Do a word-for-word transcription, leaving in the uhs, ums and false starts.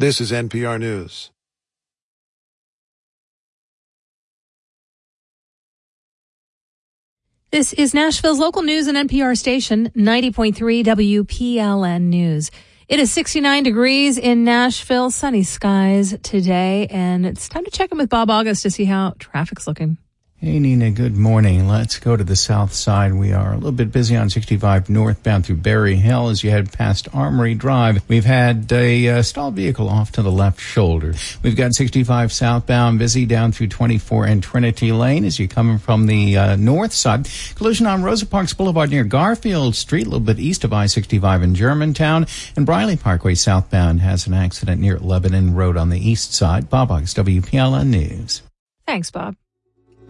This is N P R News. This is Nashville's local news and N P R station, ninety point three W P L N News. It is sixty-nine degrees in Nashville, sunny skies today, and it's time to check in with Bob August to see how traffic's looking. Hey, Nina, good morning. Let's go to the south side. We are a little bit busy on sixty-five northbound through Berry Hill as you head past Armory Drive. We've had a uh, stalled vehicle off to the left shoulder. We've got sixty-five southbound busy down through twenty-four and Trinity Lane as you're coming from the uh, north side. Collision on Rosa Parks Boulevard near Garfield Street, a little bit east of I sixty-five in Germantown. And Briley Parkway southbound has an accident near Lebanon Road on the east side. Bob August, W P L N News. Thanks, Bob.